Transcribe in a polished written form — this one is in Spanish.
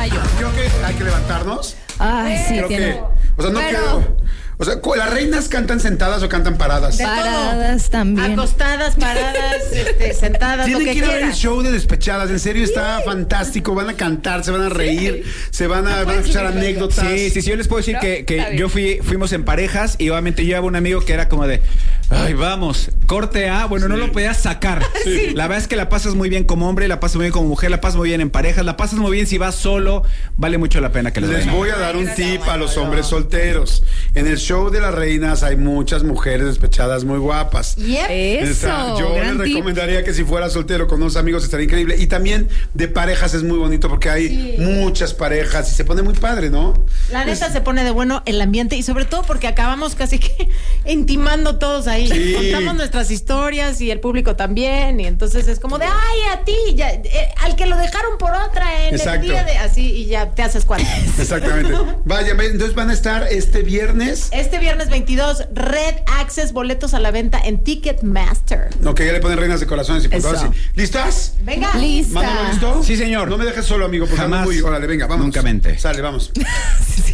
ensayo. Creo que hay que levantarnos. Ay, sí, Creo tiene. que, o sea, no Pero- quiero. O sea, ¿las reinas cantan sentadas o cantan paradas? Paradas también. Acostadas, paradas, sentadas, lo Tienen que que ir a ver el quieras. show de Despechadas, en serio está fantástico, van a cantar, se van a reír, van a escuchar anécdotas. Sí, yo les puedo decir No, que está bien. yo fuimos en parejas y obviamente yo llevaba un amigo que era como de, ay, vamos, corte A, bueno, no lo podías sacar. La verdad es que la pasas muy bien como hombre, la pasas muy bien como mujer, la pasas muy bien en parejas, la pasas muy bien si vas solo, vale mucho la pena que lo Les vean. voy a dar un tip a los hombres solteros. En el show de las reinas hay muchas mujeres despechadas muy guapas. Yep. Eso, Yo les gran tip. recomendaría que si fuera soltero con unos amigos estaría increíble. Y también de parejas es muy bonito porque hay muchas parejas y se pone muy padre, ¿no? La neta se pone de bueno el ambiente y sobre todo porque acabamos casi que intimando todos ahí. Sí. Contamos nuestras historias y el público también. Y entonces es como de, ay, a ti, ya, al que lo dejaron por otra en Exacto. el día de así y ya te haces cuenta. Exactamente. Vaya, entonces van a estar este viernes. Este viernes 22, Red Access, boletos a la venta en Ticketmaster. Ok, ya le ponen reinas de corazones y puntadas. Eso. ¿Listas? Venga. Lista. Mándalo, ¿listo? Sí, señor. No me dejes solo, amigo, porque ando Jamás. muy... Órale, venga, vamos. Nunca mente. Sale, vamos.